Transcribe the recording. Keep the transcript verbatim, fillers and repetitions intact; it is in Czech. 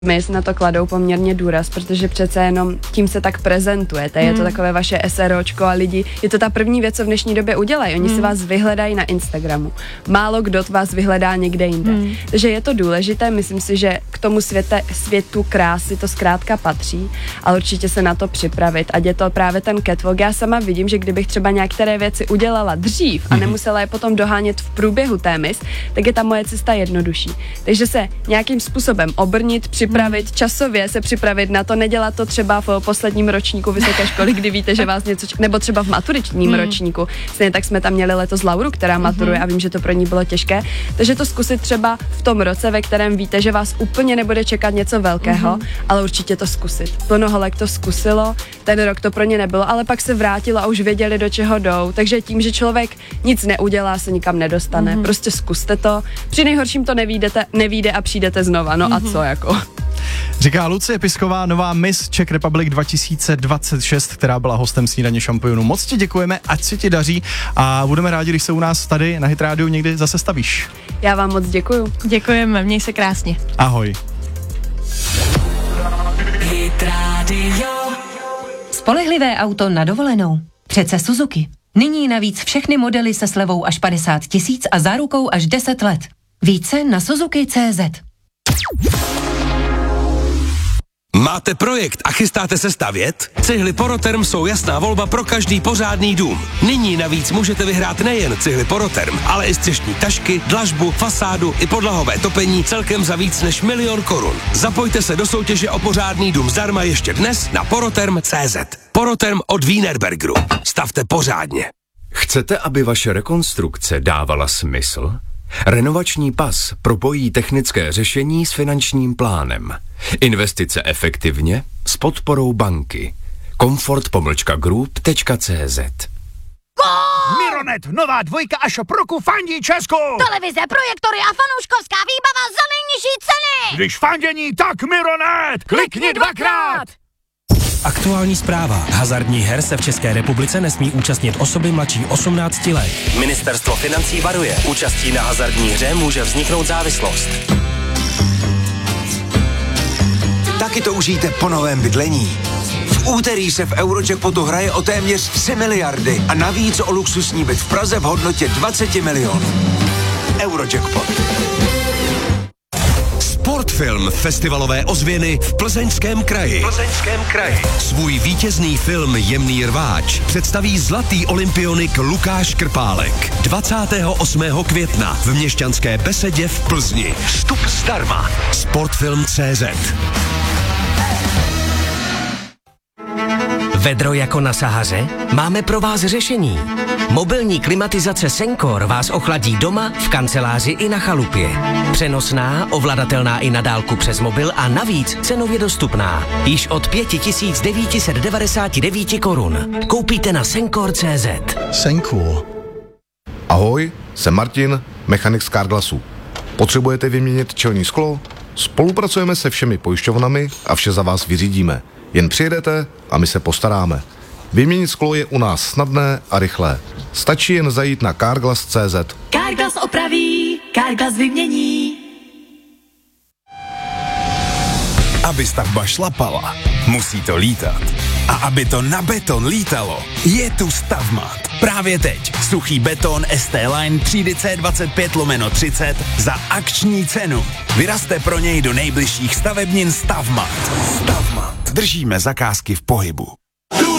My na to kladou poměrně důraz, protože přece jenom tím se tak prezentujete, hmm. je to takové vaše SROčko a lidi, je to ta první věc, co v dnešní době udělají, oni hmm. si vás vyhledají na Instagramu, málo kdo vás vyhledá někde jinde, hmm. takže je to důležité, myslím si, že k tomu světe, světu krásy to zkrátka patří, ale určitě se na to připravit, ať je to právě ten catwalk, já sama vidím, že kdybych třeba některé věci udělala dřív a nemusela je potom dohánět v průběhu té mis, tak je ta moje cesta jednodušší, takže se nějakým způsobem obrnit, připravit, časově se připravit na to, nedělat to třeba v posledním ročníku vysoké školy, kdy víte, že vás něco, nebo třeba v maturitním hmm. ročníku. Stejně tak jsme tam měli letos Lauru, která maturuje a vím, že to pro ní bylo těžké, takže to zkusit třeba v tom roce, ve kterém víte, že vás úplně nebude čekat něco velkého, hmm. ale určitě to zkusit. Plno holek to zkusilo, ten rok to pro ně nebylo, ale pak se vrátilo a už věděli, do čeho jdou, takže tím, že člověk nic neudělá, se nikam nedostane. Hmm. Prostě zkuste to. Při nejhorším to nevídete, nevíde a přijdete znova. No hmm. a co jako? Říká Lucie Pisková, nová Miss Czech Republic dva tisíce dvacet šest, která byla hostem Snídaně šampionů. Moc ti děkujeme, ať se ti daří a budeme rádi, když se u nás tady na Hit Rádiu někdy zase stavíš. Já vám moc děkuju. Děkujeme, měj se krásně. Ahoj. Hit Radio. Spolehlivé auto na dovolenou. Přece Suzuki. Nyní navíc všechny modely se slevou až padesát tisíc a zárukou až deset let. Více na Suzuki tečka cé zet. Máte projekt a chystáte se stavět? Cihly Poroterm jsou jasná volba pro každý pořádný dům. Nyní navíc můžete vyhrát nejen cihly Poroterm, ale i střešní tašky, dlažbu, fasádu i podlahové topení celkem za víc než milion korun. Zapojte se do soutěže o pořádný dům zdarma ještě dnes na poroterm tečka cé zet. Poroterm od Wienerbergeru. Stavte pořádně. Chcete, aby vaše rekonstrukce dávala smysl? Renovační pas propojí technické řešení s finančním plánem. Investice efektivně s podporou banky. Comfort pomlčka group tečka cé zet. Mironet, nová dvojka a shop roku fandí Česku! Televize, projektory a fanouškovská výbava za nejnižší ceny! Když fandění, tak Mironet! Klikni dvakrát! Aktuální zpráva. Hazardních her se v České republice nesmí účastnit osoby mladší osmnácti let. Ministerstvo financí varuje. Účastí na hazardní hře může vzniknout závislost. Taky to užijte po novém bydlení. V úterý se v Eurojackpotu hraje o téměř tři miliardy a navíc o luxusní byt v Praze v hodnotě dvacet milionů. Eurojackpot. Sportfilm festivalové ozvěny v Plzeňském kraji. Plzeňském kraji. Svůj vítězný film Jemný rváč představí zlatý olympionik Lukáš Krpálek. dvacátého osmého května v Měšťanské besedě v Plzni. Vstup zdarma. Sportfilm tečka cé zet. Vedro jako na Sahaře? Máme pro vás řešení. Mobilní klimatizace Sencor vás ochladí doma, v kanceláři i na chalupě. Přenosná, ovladatelná i na dálku přes mobil a navíc cenově dostupná. Již od pět tisíc devět set devadesát devět korun. Koupíte na Sencor tečka cé zet. Sencor. Ahoj, jsem Martin, mechanik z Carglassu. Potřebujete vyměnit čelní sklo? Spolupracujeme se všemi pojišťovnami a vše za vás vyřídíme. Jen přijedete a my se postaráme. Vyměnit sklo je u nás snadné a rychlé. Stačí jen zajít na carglass tečka cé zet. Carglass opraví, Carglass vymění. Aby stavba šlapala, musí to lítat. A aby to na beton lítalo, je tu Stavmat. Právě teď suchý beton es té Line třídy C dvacet pět lomeno třicet za akční cenu. Vyrazte pro něj do nejbližších stavebnin Stavmat. Stavmat. Držíme zakázky v pohybu.